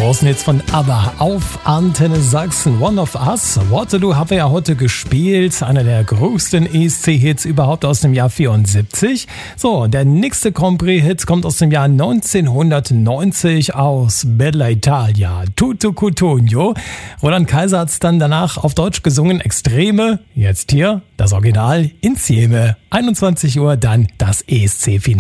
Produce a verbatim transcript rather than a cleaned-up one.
großen Hits von ABBA auf Antenne Sachsen. One of Us. Waterloo haben wir ja heute gespielt. Einer der größten E S C-Hits überhaupt aus dem Jahr vierundsiebzig. So, der nächste Grand Prix-Hit kommt aus dem Jahr neunzehnhundertneunzig aus Bella Italia. Tutto Cutugno. Roland Kaiser hat es dann danach auf Deutsch gesungen. Extreme. Jetzt hier das Original Insieme. einundzwanzig Uhr dann das E S C-Finale.